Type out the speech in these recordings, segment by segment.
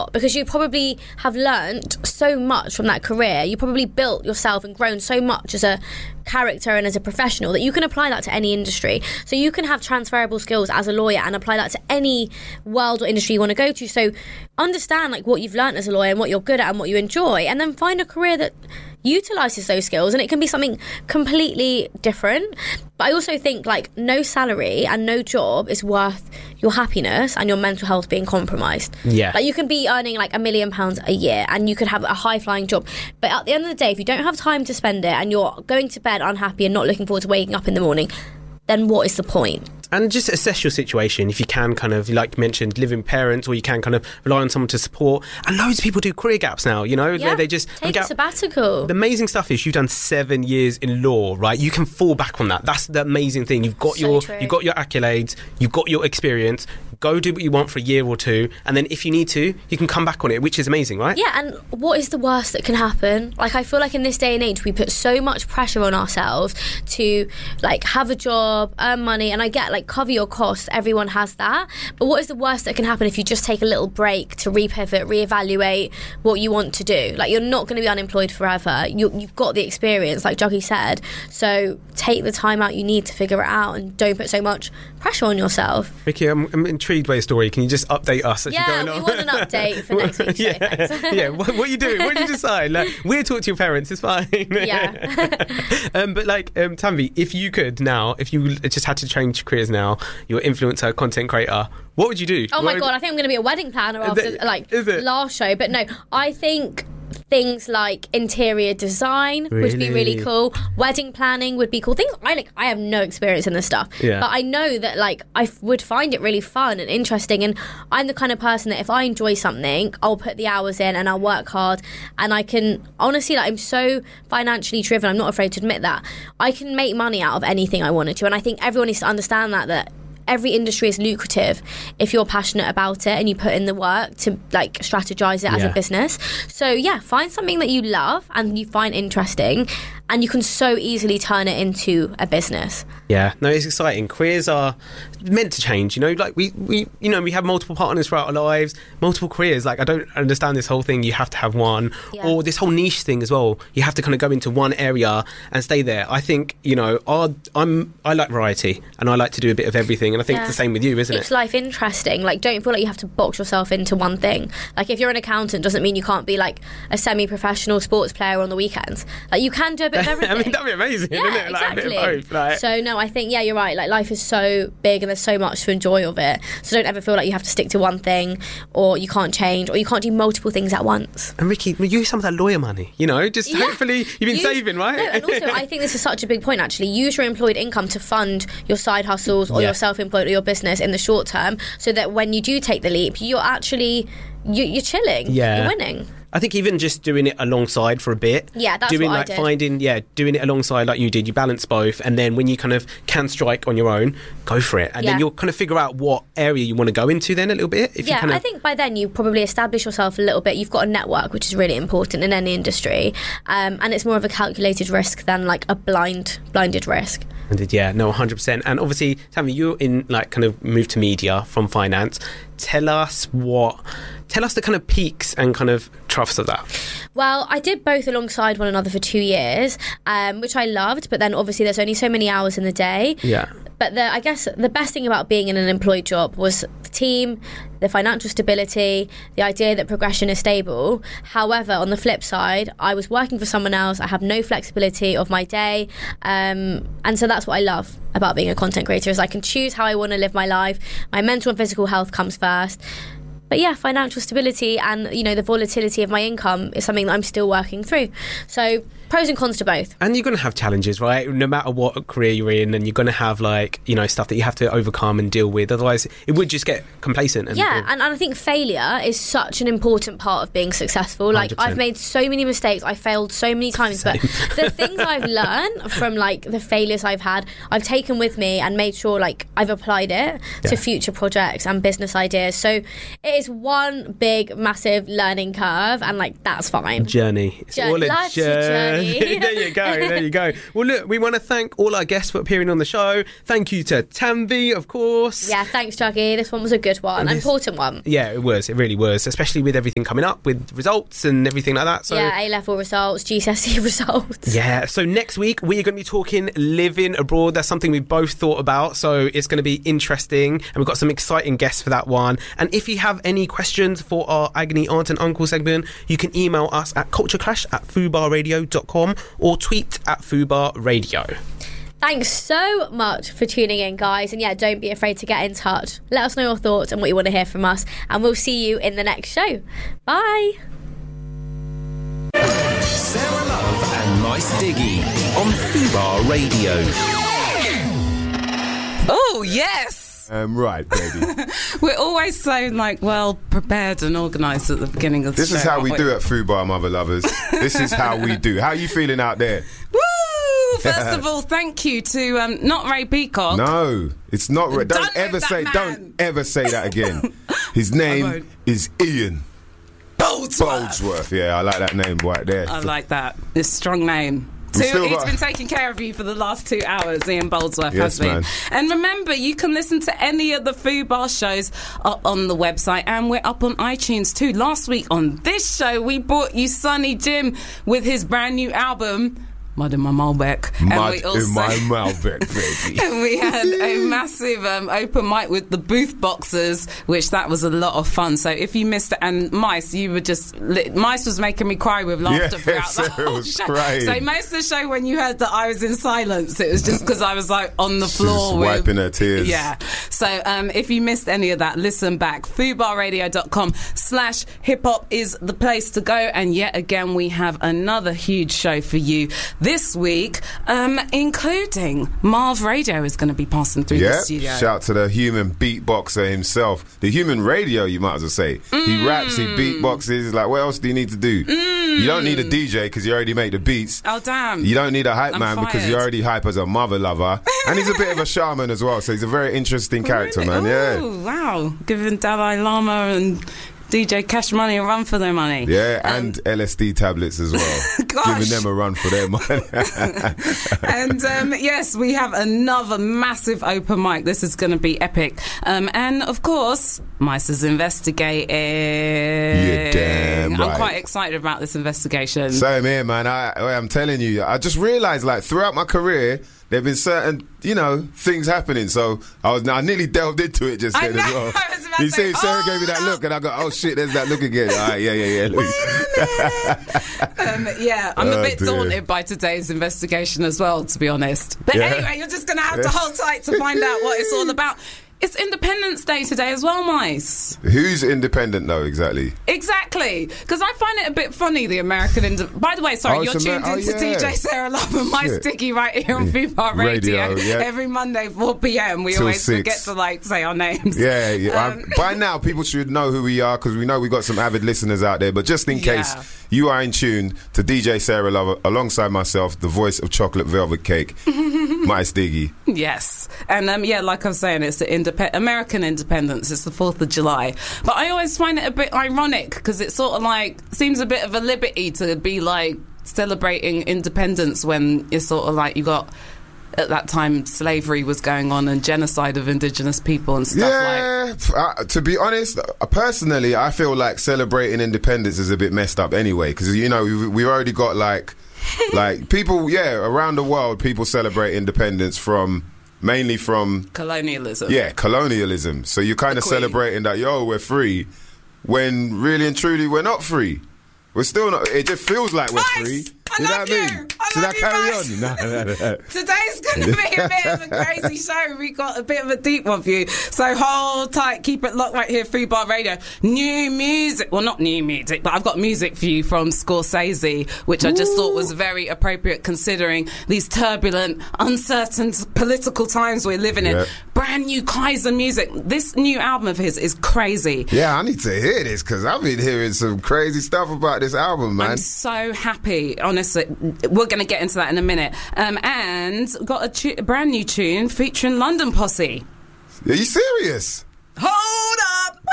lot, because you probably have learned so much from that career. You probably built yourself and grown so much as a character and as a professional that you can apply that to any industry. So you can have transferable skills as a lawyer and apply that to any world or industry you want to go to. So understand like what you've learned as a lawyer and what you're good at and what you enjoy, and then find a career that utilizes those skills, and it can be something completely different. But I also think like no salary and no job is worth your happiness and your mental health being compromised. Yeah. Like you can be earning like £1 million a year and you could have a high flying job, but at the end of the day, if you don't have time to spend it and you're going to bed unhappy and not looking forward to waking up in the morning, then what is the point? And just assess your situation. If you can kind of, like you mentioned, live in parents, or you can kind of rely on someone to support. And loads of people do career gaps now, you know. Yeah, they just take a sabbatical. The amazing stuff is you've done 7 years in law, right? You can fall back on that. That's the amazing thing. You've got your accolades, you've got your experience. Go do what you want for a year or two, and then if you need to, you can come back on it, which is amazing, right? Yeah, and what is the worst that can happen? Like, I feel like in this day and age, we put so much pressure on ourselves to, like, have a job, earn money, and I get, like, cover your costs. Everyone has that. But what is the worst that can happen if you just take a little break to repivot, reevaluate what you want to do? Like, you're not going to be unemployed forever. You've got the experience, like Juggy said. So take the time out you need to figure it out, and don't put so much pressure on yourself. Vicky, I'm intrigued by your story. Can you just update us as you're going on? Yeah, we want an update for next week. Yeah. What are you doing? What did you decide? Like, we'll talk to your parents. It's fine. Yeah. But like, Tanvi, if you could now, if you just had to change careers now, you're influencer, content creator, what would you do? Oh my God, I think I'm going to be a wedding planner after last show. But no, I think things like interior design would be really cool. Wedding planning would be cool. Things I have no experience in this stuff, but I know that like I would find it really fun and interesting. And I'm the kind of person that if I enjoy something, I'll put the hours in and I'll work hard. And I can honestly, like, I'm so financially driven. I'm not afraid to admit that. I can make money out of anything I wanted to, and I think everyone needs to understand that every industry is lucrative if you're passionate about it and you put in the work to like strategize it as a business. So yeah, find something that you love and you find interesting, and you can so easily turn it into a business. Yeah, no, it's exciting. Careers are meant to change, you know, like we have multiple partners throughout our lives, multiple careers. Like, I don't understand this whole thing, you have to have one, or this whole niche thing as well. You have to kind of go into one area and stay there. I think, you know, I like variety and I like to do a bit of everything, and I think it's the same with you, isn't it? Keeps life interesting. Like, don't feel like you have to box yourself into one thing. Like, if you're an accountant, doesn't mean you can't be like a semi-professional sports player on the weekends. Like, you can do a bit of everything. I mean, that'd be amazing, yeah, isn't it? Like, exactly. a bit of both, like. So no, I think you're right. Like, life is so big and there's so much to enjoy of it. So don't ever feel like you have to stick to one thing, or you can't change, or you can't do multiple things at once. And Ricky, use some of that lawyer money, you know, just hopefully you've been saving, right? No, and also I think this is such a big point, actually. Use your employed income to fund your side hustles or your self-employed or your business in the short term, so that when you do take the leap, you're actually you're chilling. You're winning. I think even just doing it alongside for a bit. Yeah, that's doing, what like, I did. Doing it alongside like you did. You balance both, and then when you kind of can strike on your own, go for it. And then you'll kind of figure out what area you want to go into then a little bit. If you kind of... I think by then you probably establish yourself a little bit. You've got a network, which is really important in any industry. And it's more of a calculated risk than like a blinded risk. Yeah, no, 100%. And obviously, Tammy, you're in like kind of moved to media from finance. Tell us the kind of peaks and kind of troughs of that. Well, I did both alongside one another for 2 years, which I loved. But then obviously there's only so many hours in the day. Yeah. But I guess the best thing about being in an employed job was the team, the financial stability, the idea that progression is stable. However, on the flip side, I was working for someone else. I have no flexibility of my day. And so that's what I love about being a content creator, is I can choose how I want to live my life. My mental and physical health comes first. But yeah, financial stability and, you know, the volatility of my income is something that I'm still working through. So pros and cons to both. And you're going to have challenges, right? No matter what career you're in, and you're going to have, like, you know, stuff that you have to overcome and deal with. Otherwise, it would just get complacent. And I think failure is such an important part of being successful. Like, 100%. I've made so many mistakes. I failed so many times. Same. But the things I've learned from, like, the failures I've had, I've taken with me and made sure, like, I've applied it to future projects and business ideas. So it It is one big, massive learning curve, and like that's fine. Journey. It's all a Life's journey. There you go. Well, look, we want to thank all our guests for appearing on the show. Thank you to Tanvi, of course. Yeah, thanks, Juggy. This one was a good one, an important one. Yeah, it was. It really was, especially with everything coming up with results and everything like that. So yeah, A-level results, GCSE results. Yeah. So next week we are going to be talking living abroad. That's something we both thought about. So it's going to be interesting, and we've got some exciting guests for that one. And if you have any questions for our Agony Aunt and Uncle segment, you can email us at cultureclash@fubarradio.com or tweet at fubarradio. Thanks so much for tuning in, guys. And yeah, don't be afraid to get in touch. Let us know your thoughts and what you want to hear from us. And we'll see you in the next show. Bye. Sarah Love and Mice Diggy on Fubar Radio. Oh, yes. Right, baby. We're always so well prepared and organised at the beginning of the show. This is how we do at Fubar, mother lovers. This is how we do. How are you feeling out there? Woo! First of all, thank you to not Ray Peacock. No, it's not Ray. Don't ever say that again. His name is Ian Boldsworth. Yeah, I like that name right there. I like that. It's a strong name. He's been taking care of you for the last 2 hours, Ian Boldsworth has been. Man. And remember, you can listen to any of the Fubar shows up on the website, and we're up on iTunes too. Last week on this show, we brought you Sonny Jim with his brand new album, Mud in My Malbec. Mud in My Malbec, baby. And we had a massive open mic with the Booth Boxers, which that was a lot of fun. So if you missed it, and Mice, you were just... Mice was making me cry with laughter throughout the whole show. Crying. So most of the show, when you heard that I was in silence, it was just because I was on the floor wiping her tears. Yeah. So if you missed any of that, listen back. FubarRadio.com/hip-hop is the place to go. And yet again, we have another huge show for you this week, including Marv Radio is going to be passing through the studio. Shout to the human beatboxer himself. The human radio, you might as well say. He raps, he beatboxes. What else do you need to do? You don't need a DJ because you already make the beats. Oh, damn. You don't need a hype man because you already hype as a mother lover. And he's a bit of a shaman as well, so he's a very interesting character, man. Oh, wow. Giving Dalai Lama and DJ Cash Money a run for their money. Yeah, and LSD tablets as well. Giving them a run for their money. And yes, we have another massive open mic. This is going to be epic. And of course, Mice is investigating. You're damn right. I'm quite excited about this investigation. Same here, man. I'm telling you, I just realised throughout my career, there have been certain, things happening. So I nearly delved into it just then as well. You see, Sarah gave me that look, and I go, "Oh shit, there's that look again." All right, yeah. I'm a bit daunted by today's investigation as well, to be honest. But anyway, you're just going to have to hold tight to find out what it's all about. It's Independence Day today as well, Mice. Who's independent, though, exactly? Exactly. Because I find it a bit funny, the American... By the way, sorry, you're tuned into DJ Sarah Love and Mice Diggy right here on Fubar Radio. Every Monday, 4 p.m. We Till always 6. forget to, say our names. Yeah. By now, people should know who we are because we know we got some avid listeners out there. But just in case you are in tune to DJ Sarah Love alongside myself, the voice of Chocolate Velvet Cake, Mice Diggy. Yes. And, like I was saying, it's the American independence. It's the 4th of July. But I always find it a bit ironic because it sort of seems a bit of a liberty to be celebrating independence when it's sort of you got... At that time, slavery was going on and genocide of indigenous people and stuff to be honest, personally, I feel like celebrating independence is a bit messed up anyway because, we've already got people, around the world, people celebrate independence mainly from colonialism. Yeah, colonialism. So you're kind of celebrating that, we're free, when really and truly we're not free. We're still not. It just feels like we're free. You know what I mean? Should I carry on? No. Today's going to be a bit of a crazy show. We got a bit of a deep one for you. So hold tight. Keep it locked right here, Fubar Radio. New music. Well, not new music, but I've got music for you from Scorsese, which I just thought was very appropriate considering these turbulent, uncertain political times we're living in. Brand new Kaiser music. This new album of his is crazy. Yeah, I need to hear this because I've been hearing some crazy stuff about this album, man. I'm so happy. Honestly, we're going to get into that in a minute. And got a brand new tune featuring London Posse. Are you serious? Hold up!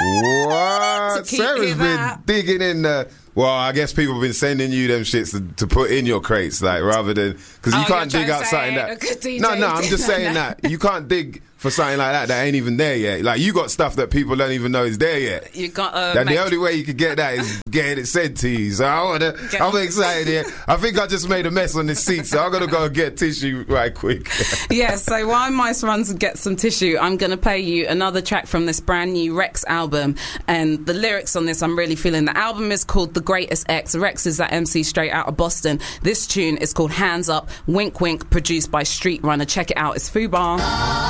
What? Sarah's been digging in the... Well, I guess people have been sending you them shits to put in your crates, like, rather than... Because you can't dig out something that... No, I'm just saying that. You can't dig for something like that ain't even there yet. Like, you got stuff that people don't even know is there yet. You got the only way you could get that is getting it sent to you. So I'm excited here. I think I just made a mess on this seat, so I'm going to go and get tissue right quick. Yeah, so while Mice runs and gets some tissue, I'm going to play you another track from this brand new Rex album. And the lyrics on this, I'm really feeling. The album is called The Greatest X. Rex is that MC straight out of Boston. This tune is called Hands Up, Wink Wink, produced by Street Runner. Check it out. It's Fubar.